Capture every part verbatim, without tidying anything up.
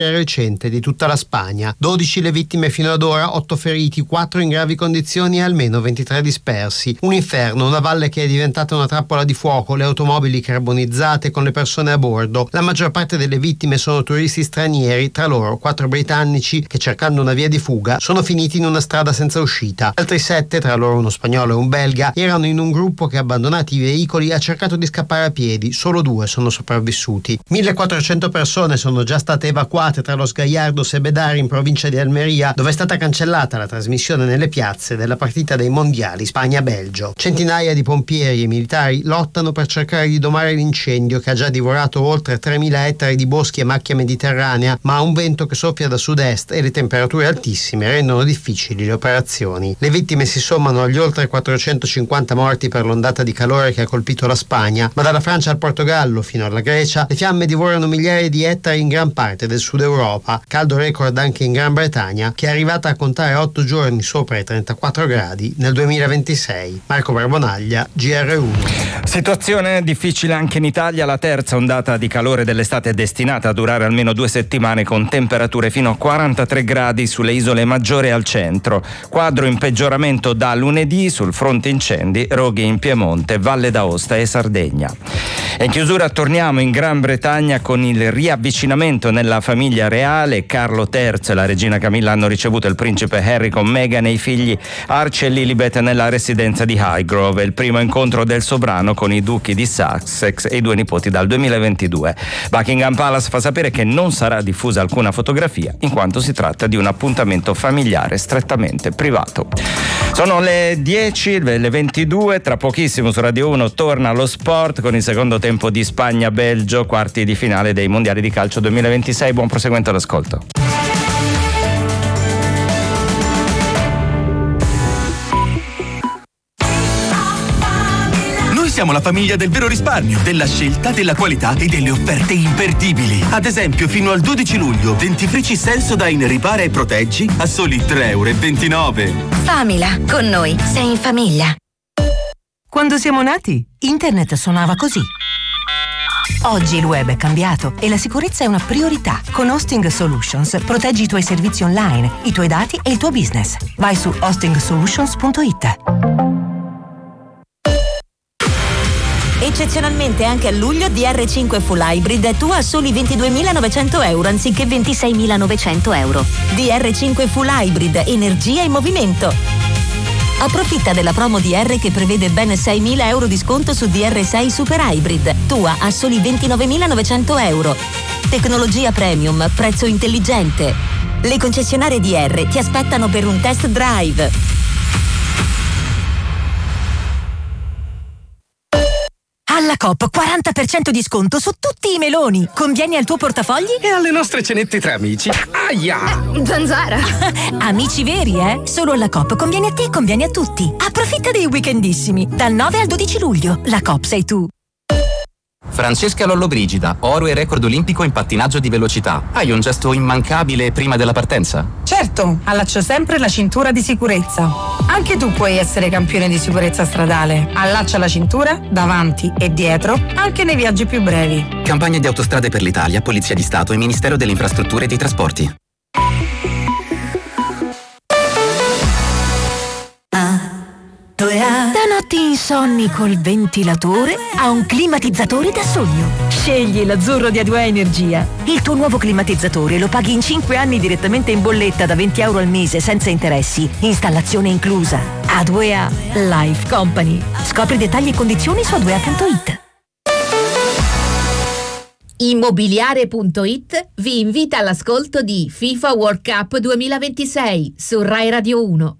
recente di tutta la Spagna. dodici le vittime fino ad ora, otto feriti, quattro in gravi condizioni e almeno ventitré dispersi. Un inferno, una valle che è diventata una trappola di fuoco, le automobili carbonizzate con le persone a bordo. La maggior parte delle vittime sono turisti stranieri, tra loro quattro britannici che, cercando una via di fuga, sono finiti in una strada senza uscita. Altri sette, tra loro uno spagnolo e un belga, erano in un gruppo che, abbandonati i veicoli, ha cercato di scappare a piedi. Solo due sono sopravvissuti. millequattrocento persone sono già state evacuate tra lo Gallardos e Bedar in provincia di Almeria, dove è stata cancellata la trasmissione nelle piazze della partita dei mondiali Spagna-Belgio. Centinaia di pompieri e militari lottano per cercare di domare l'incendio che ha già divorato oltre tremila ettari di boschi e macchia mediterranea, ma un vento che soffia da sud-est e le temperature altissime rendono difficili le operazioni. Le vittime si sommano agli oltre quattrocentocinquanta morti per l'ondata di calore che ha colpito la Spagna, ma dalla Francia al Portogallo fino alla Grecia le fiamme divorano migliaia di ettari in gran parte del sud Europa. Caldo record anche in Gran Bretagna, che è arrivata a contare otto giorni sopra i trentaquattro gradi nel duemilaventisei. Marco Barbonaglia, G R uno. Situazione difficile anche in Italia. La terza ondata di calore dell'estate è destinata a durare almeno due settimane, con temperature fino a quarantatré gradi sulle isole maggiori e al centro. Quadro in peggioramento da lunedì sul fronte incendi, roghi in Piemonte, Valle d'Aosta e Sardegna. E in chiusura torniamo in Gran Bretagna con il riavvicinamento nella famiglia reale. Carlo terzo e la regina Camilla hanno ricevuto il principe Harry con Meghan e i figli Archie e Lilibet nella residenza di Highgrove. Il primo incontro del sovrano con i duchi di Sussex e i due nipoti dal duemilaventidue. Buckingham Palace fa sapere che non sarà diffusa alcuna fotografia, in quanto si tratta di un appuntamento familiare strettamente privato. Sono le dieci, le ventidue, tra pochissimo su Radio uno torna lo sport con il secondo tempo di Spagna-Belgio, quarti di finale dei mondiali di calcio duemilaventisei. Buon proseguimento all'ascolto. Siamo la famiglia del vero risparmio, della scelta, della qualità e delle offerte imperdibili. Ad esempio, fino al dodici luglio, dentifrici Sensodyne Ripara e Proteggi a soli tre e ventinove euro. Famila, con noi sei in famiglia. Quando siamo nati, internet suonava così. Oggi il web è cambiato e la sicurezza è una priorità. Con Hosting Solutions proteggi i tuoi servizi online, i tuoi dati e il tuo business. Vai su hosting solutions punto it. Eccezionalmente anche a luglio D R cinque Full Hybrid è tua a soli ventiduemilanovecento euro anziché ventiseimilanovecento euro. D R cinque Full Hybrid, energia in movimento. Approfitta della promo D R che prevede ben seimila euro di sconto su D R sei Super Hybrid, tua a soli ventinovemilanovecento euro. Tecnologia premium, prezzo intelligente. Le concessionarie D R ti aspettano per un test drive. Alla Coop quaranta per cento di sconto su tutti i meloni. Convieni al tuo portafogli? E alle nostre cenette tra amici. Aia! Eh, Zanzara! Amici veri, eh? Solo alla Coop conviene a te e conviene a tutti. Approfitta dei weekendissimi. Dal nove al dodici luglio. La Coop sei tu. Francesca Lollobrigida, oro e record olimpico in pattinaggio di velocità. Hai un gesto immancabile prima della partenza? Certo, allaccio sempre la cintura di sicurezza. Anche tu puoi essere campione di sicurezza stradale. Allaccia la cintura davanti e dietro, anche nei viaggi più brevi. Campagna di Autostrade per l'Italia, Polizia di Stato e Ministero delle Infrastrutture e dei Trasporti. Da notti insonni col ventilatore a un climatizzatore da sogno. Scegli l'azzurro di A due A Energia. Il tuo nuovo climatizzatore lo paghi in cinque anni direttamente in bolletta da venti euro al mese senza interessi. Installazione inclusa. A due A Life Company. Scopri dettagli e condizioni su a due a punto it. Immobiliare punto it vi invita all'ascolto di FIFA World Cup duemilaventisei su Rai Radio uno.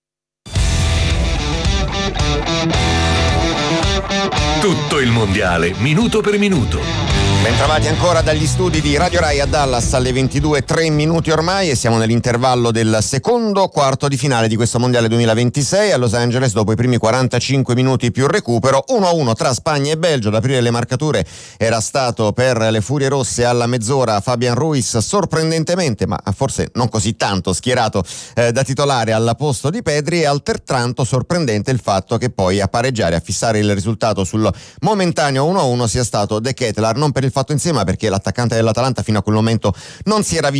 Tutto il mondiale, minuto per minuto. Bentrovati ancora dagli studi di Radio Rai a Dallas alle ventidue e tre minuti ormai e siamo nell'intervallo del secondo quarto di finale di questo mondiale duemilaventisei a Los Angeles. Dopo i primi quarantacinque minuti più recupero, uno a uno tra Spagna e Belgio. Ad aprire le marcature era stato per le Furie Rosse alla mezz'ora Fabian Ruiz, sorprendentemente ma forse non così tanto schierato eh, da titolare al posto di Pedri, e altrettanto sorprendente il fatto che poi a pareggiare, a fissare il risultato sul momentaneo uno a uno sia stato De Ketelaere, non per il fatto insieme, perché l'attaccante dell'Atalanta fino a quel momento non si era visto